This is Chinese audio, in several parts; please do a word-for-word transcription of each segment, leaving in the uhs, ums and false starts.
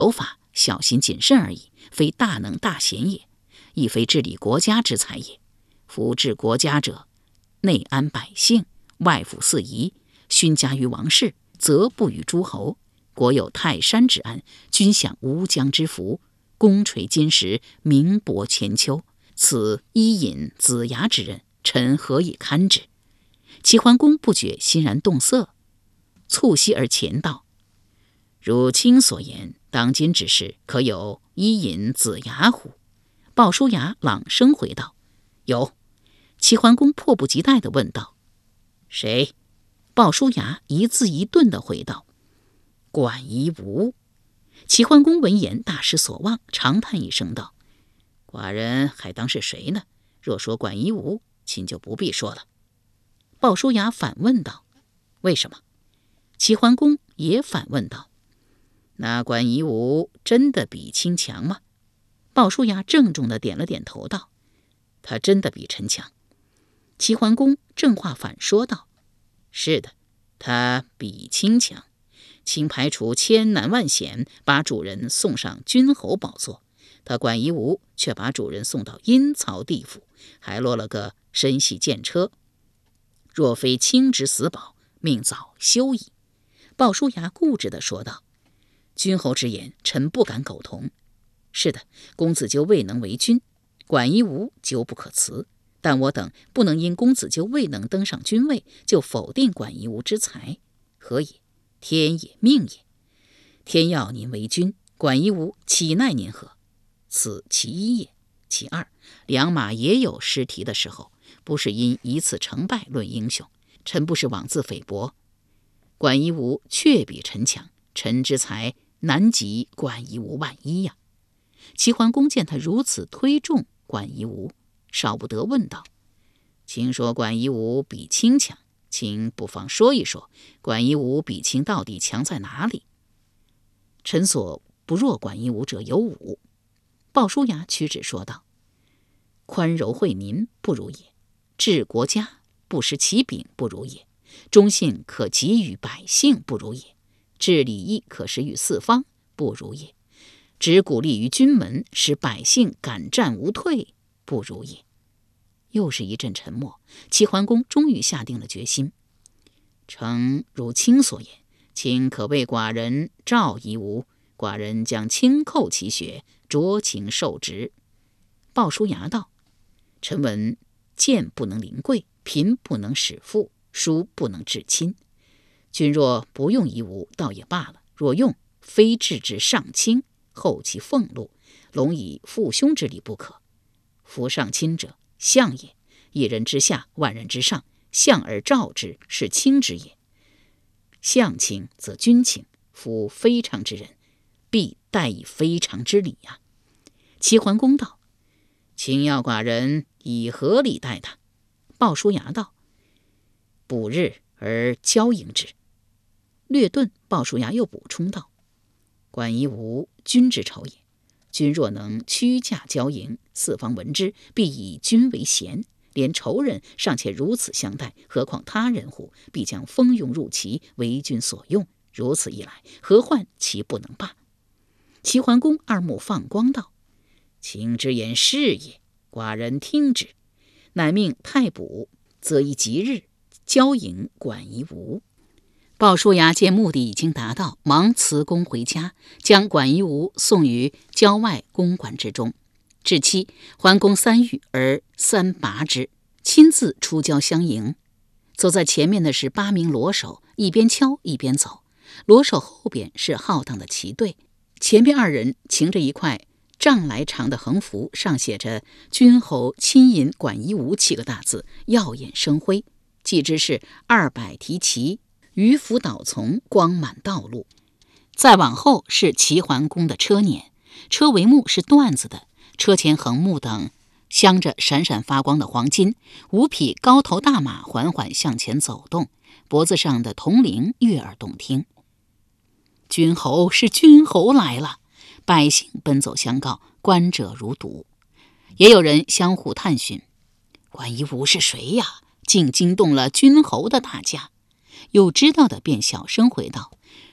手法小心谨慎而已，非大能大贤也，亦非治理国家之才也。夫治国家者，内安百姓，外抚四夷，勋加于王室，则不与诸侯。国有泰山之安，君享吴江之福，功垂金石，名博千秋，此伊尹、子牙之任，臣何以堪之？齐桓公不觉欣然动色，促膝而前道：如卿所言，当今之事，可有伊尹、子牙乎？鲍叔牙朗声回道：有。齐桓公迫不及待地问道：谁？鲍叔牙一字一顿地回道：管夷吾。齐桓公闻言大失所望，长叹一声道：寡人还当是谁呢？若说管夷吾，卿就不必说了。鲍叔牙反问道：为什么？齐桓公也反问道：那管夷吾真的比卿强吗？鲍叔牙郑重地点了点头道：他真的比臣强。齐桓公正话反说道：是的，他比卿强。卿排除千难万险，把主人送上君侯宝座，他管夷吾却把主人送到阴曹地府，还落了个身系剑车。若非卿之死保，命早休矣。鲍叔牙固执地说道：君侯之言，臣不敢苟同。是的，公子纠未能为君，管夷吾纠不可辞，但我等不能因公子纠未能登上君位，就否定管夷吾之才，何也？天也，命也。天要您为君，管夷吾岂奈您何？此其一也。其二，良马也有失蹄的时候，不是因一次成败论英雄，臣不是妄自菲薄。管夷吾确比臣强，臣之才难及管夷吾万一呀。齐桓公见他如此推重管夷吾，少不得问道：卿说管夷吾比卿强，卿不妨说一说，管夷吾比卿到底强在哪里？臣所不若管夷吾者有五。鲍叔牙屈指说道：宽柔惠民不如也，治国家不失其柄不如也，忠信可给予百姓不如也，治礼义可施于四方不如也，只鼓励于军门，使百姓敢战无退不如也。又是一阵沉默，齐桓公终于下定了决心：诚如卿所言，卿可为寡人召夷吾，寡人将轻叩其血，酌情受职。鲍叔牙道：臣闻贱不能临贵，贫不能使富，疏不能治亲。君若不用夷吾，倒也罢了；若用，非治之上卿，后其俸禄，龙以父兄之礼不可。夫上卿者，相也，一人之下，万人之上，相而召之，是卿之也。相卿则君卿，夫非常之人，必待以非常之礼呀、啊。齐桓公道：卿要寡人以何礼待他？鲍叔牙道：补日而交迎之。略顿，鲍叔牙又补充道：管夷吾君之仇也，君若能屈驾交迎，四方闻之，必以君为贤，连仇人尚且如此相待，何况他人乎？必将蜂拥入齐，为君所用。如此一来，何患其不能罢？齐桓公二目放光道：卿之言是也，寡人听之。乃命太卜择一吉日，交迎管夷吾。鲍叔牙见目的已经达到，忙辞公回家，将管夷吾送于郊外公馆之中。至期，桓公三遇而三拔之，亲自出郊相迎。走在前面的是八名罗手，一边敲一边走。罗手后边是浩荡的骑队，前边二人擎着一块丈来长的横幅，上写着君侯亲引管夷吾七个大字，耀眼生辉。既知是二百提骑，鱼凫导从，光满道路。再往后是齐桓公的车辇，车帷幕是缎子的，车前横木等镶着闪闪发光的黄金，五匹高头大马缓缓向前走动，脖子上的铜铃悦耳动听。君侯是君侯来了，百姓奔走相告，观者如堵。也有人相互探寻，管夷吾是谁呀？竟惊动了君侯的大驾。有知道的便小声回道：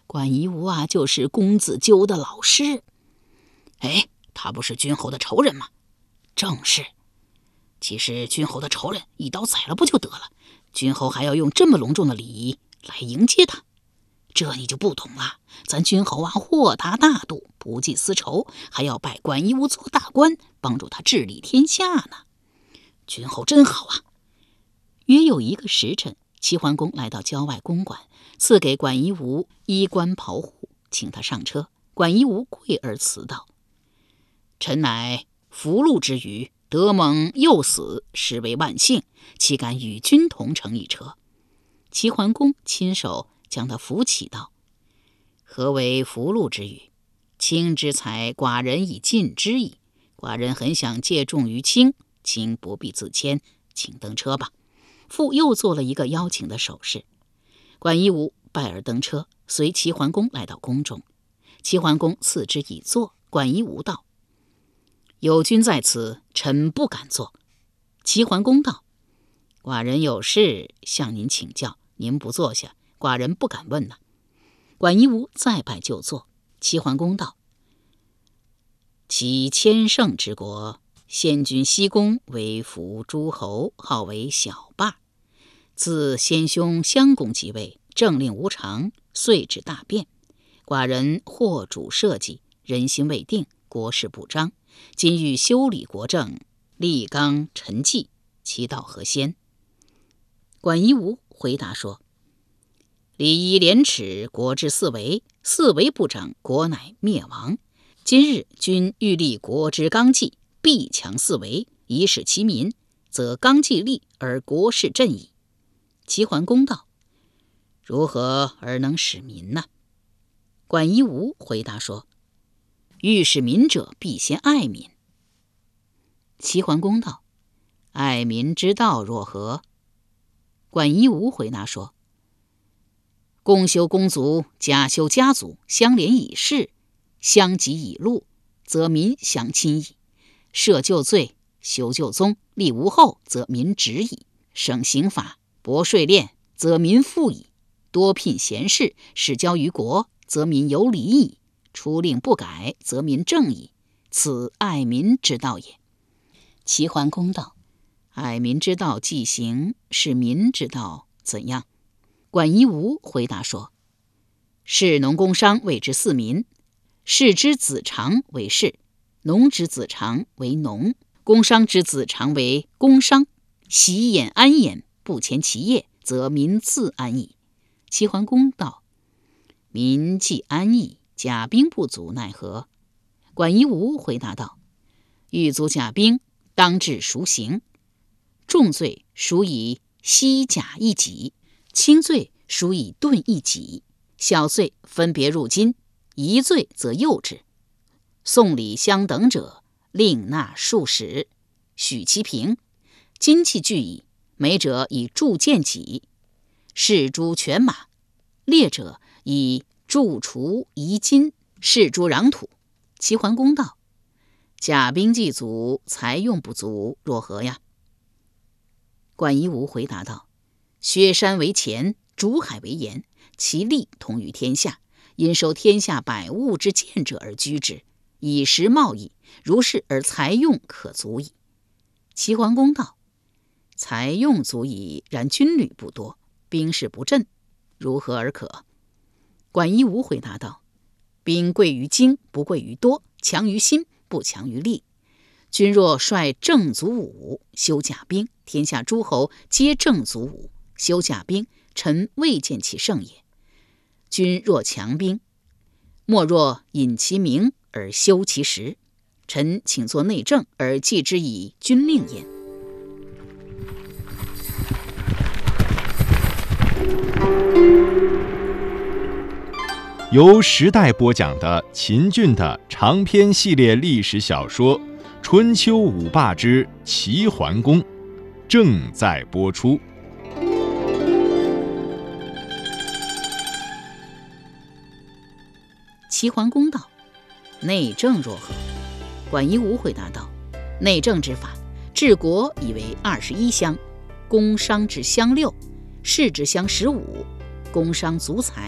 管夷吾啊，就是公子纠的老师。哎，他不是君侯的仇人吗？正是。其实君侯的仇人一刀宰了不就得了，君侯还要用这么隆重的礼仪来迎接他，这你就不懂了。咱君侯啊，豁达大度，不计私仇，还要拜管夷吾做大官，帮助他治理天下呢。君侯真好啊。约有一个时辰，齐桓公来到郊外公馆，赐给管夷吾衣冠袍户，请他上车。管夷吾跪而辞道：臣乃福禄之余，得蒙幼死，实为万幸，岂敢与君同乘一车？齐桓公亲手将他扶起道：何为福禄之语？卿之才，寡人已尽之矣。寡人很想借重于卿，卿不必自谦，请登车吧。复又做了一个邀请的手势。管夷吾拜而登车，随齐桓公来到宫中。齐桓公赐之以坐。管夷吾道：有君在此，臣不敢坐。齐桓公道：寡人有事向您请教，您不坐下，寡人不敢问呐。管夷吾再拜就坐。齐桓公道：其千乘之国，先君西宫为服诸侯，号为小霸。自先兄襄公即位，政令无常，遂至大变。寡人惑主社稷，人心未定，国事不彰。今欲修理国政，立纲陈纪，其道何先？管夷吾回答说：礼仪廉耻，国之四维，四维不长，国乃灭亡。今日君欲立国之纲纪，必强四维，以使其民，则纲纪立而国事振矣。齐桓公道：如何而能使民呢？管夷吾回答说：欲使民者，必先爱民。齐桓公道：爱民之道若何？管夷吾回答说：公修公族，家修家族，相连以事，相及以禄，则民相亲矣。赦旧罪，修旧宗，立无后，则民直矣。省刑法，薄税敛，则民富矣。多聘贤士，使交于国，则民有礼矣。出令不改，则民正矣。此爱民之道也。齐桓公道：爱民之道既行，是民之道怎样？管夷吾回答说：士农工商谓之四民，士之子长为士，农之子长为农，工商之子长为工商。习焉安焉，不前其业，则民自安矣。齐桓公道：民既安逸，甲兵不足，奈何？管夷吾回答道：欲足甲兵，当治赎刑。重罪属以西甲一己，轻罪属以盾一己，小罪分别入京，一罪则诱之。送礼相等者，令纳数使，许其平。金器具矣，美者以铸剑戟，士诸犬马；劣者以铸厨夷金，士诸壤土。齐桓公道：甲兵既足，财用不足，若何呀？管夷吾回答道：薛山为前，竹海为沿，其利同于天下，因收天下百物之贱者而居之，以食贸易，如是而财用可足矣。齐桓公道：财用足矣，然军旅不多，兵士不振，如何而可？管夷吾回答道：兵贵于精，不贵于多，强于心，不强于力。君若率正卒武，修甲兵，天下诸侯皆正卒武，修甲兵，臣未见其胜也。君若强兵，莫若引其名而修其实，臣请作内政而记之以军令焉。 由时代播讲的秦俊的长篇系列历史小说《春秋五霸之齐桓公》正在播出。 齐桓公道：内政若何？管夷吾回答道：内政之法，治国以为二十一乡，工商之乡六，士之乡十五，工商足财，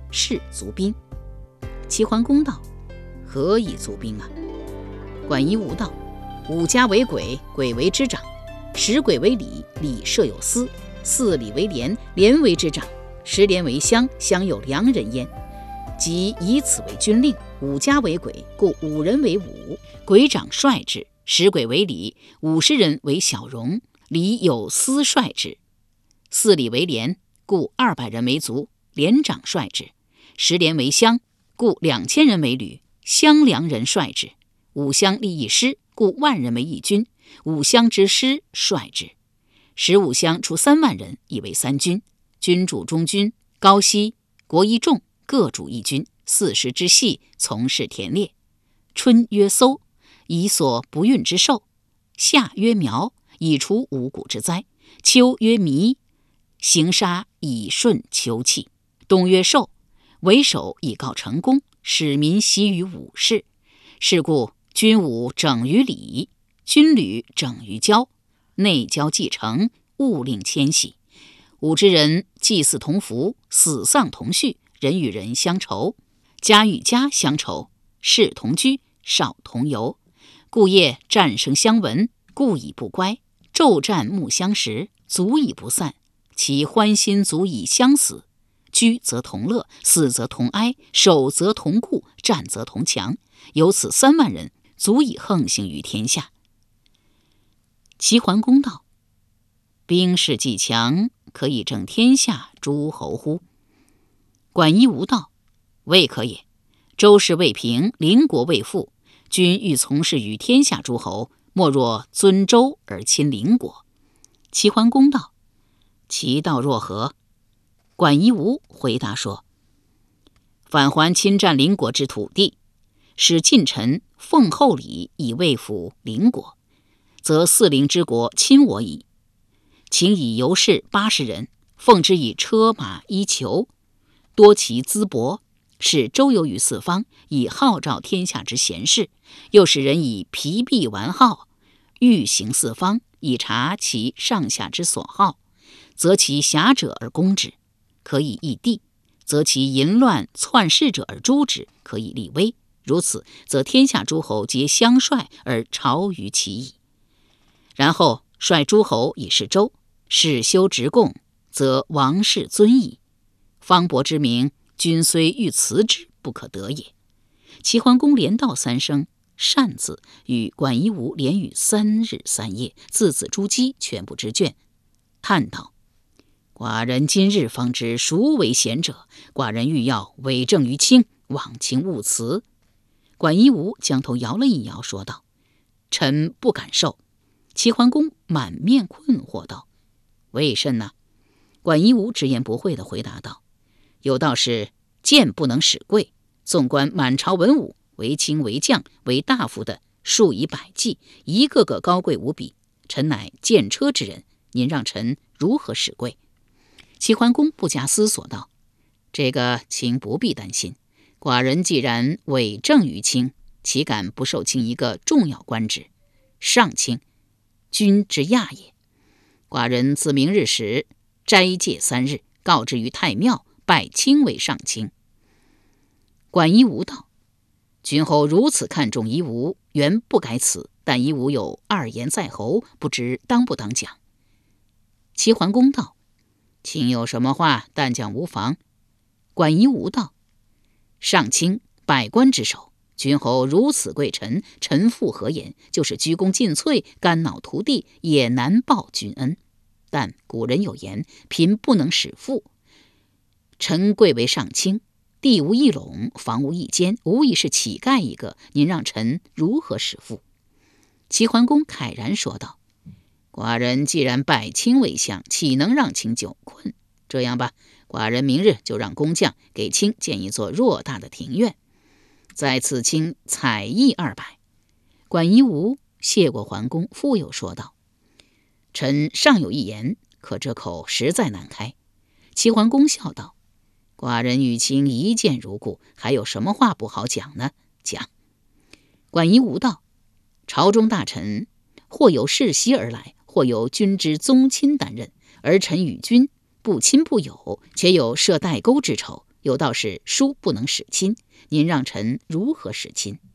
是卒兵。齐桓公道：何以卒兵啊？管夷吾道：五家为鬼，鬼为之长；十鬼为里，里设有司；四里为连，连为之长；十连为乡，乡有良人焉。即以此为军令。五家为鬼，故五人为伍，鬼长率之；十鬼为里，五十人为小戎，里有司率之；四里为连，故二百人为卒，连长率之；十连为乡，故两千人为旅，乡良人率之；五乡立一师，故万人为一军，五乡之师率之；十五乡出三万人，以为三军。君主中军，高息、国一众各主一军，四时之系，从事田猎。春曰搜，以所不运之兽；夏曰苗，以除五谷之灾；秋曰弥，行杀以顺秋气；冬曰寿，为首以告成功，使民习于武事。是故军伍整于礼，军旅整于交，内交继承，勿令迁徙。武之人祭祀同服，死丧同序，人与人相仇，家与家相仇，士同居，少同游。故夜战声相闻，故以不乖；昼战暮相识，足以不散。其欢心足以相死。居则同乐，死则同哀，守则同固，战则同强。有此三万人，足以横行于天下。齐桓公道：兵势既强，可以正天下诸侯乎？管夷吾道：未可也。周氏未平，邻国未富，君欲从事于天下诸侯，莫若尊周而亲邻国。齐桓公道：其道若何？管夷吾回答说：返还侵占邻国之土地，使近臣奉厚礼以慰抚邻国，则四邻之国亲我矣。请以游士八十人，奉之以车马衣裘，多其资帛，使周游于四方，以号召天下之贤士；又使人以疲弊玩好，欲行四方，以察其上下之所好，则其侠者而攻之，可以易地；则其淫乱篡世者而诛之，可以立威。如此，则天下诸侯皆相率而朝于其矣。然后率诸侯以示周，使修职贡，则王室尊矣。方伯之名，君虽欲辞之，不可得也。齐桓公连道三声善字，与管夷吾连语三日三夜，字字珠玑，全部之卷，叹道：寡人今日方知孰为贤者，寡人欲要委政于卿，望卿勿辞。管夷吾将头摇了一摇，说道：臣不敢受。齐桓公满面困惑道：为甚呢？管夷吾直言不讳地回答道：有道是剑不能使贵，纵观满朝文武，为卿为将为大夫的数以百计，一个个高贵无比，臣乃剑车之人，您让臣如何使贵？齐桓公不假思索道：这个卿不必担心，寡人既然委政于卿，岂敢不受卿一个重要官职？上卿，君之亚也。寡人自明日始斋戒三日，告之于太庙，拜卿为上卿。管夷吾道：君后如此看重夷吾，原不该辞，但夷吾有二言在喉，不知当不当讲。齐桓公道：卿有什么话，但讲无妨。管夷吾道：上卿百官之首，君侯如此贵臣，臣负何言？就是鞠躬尽瘁，肝脑涂地，也难报君恩。但古人有言，贫不能使富。臣贵为上卿，地无一垄，房无一间，无疑是乞丐一个，您让臣如何使富？齐桓公慨然说道：寡人既然拜卿为相，岂能让卿久困？这样吧，寡人明日就让工匠给卿建一座偌大的庭院，在此卿采邑二百。管夷吾谢过桓公，复又说道：臣尚有一言，可这口实在难开。齐桓公笑道：寡人与卿一见如故，还有什么话不好讲呢？讲。管夷吾道：朝中大臣或由世袭而来，或由君之宗亲担任，而臣与君不亲不友，且有涉代沟之仇， 有道是书不能使亲，您让臣如何使亲？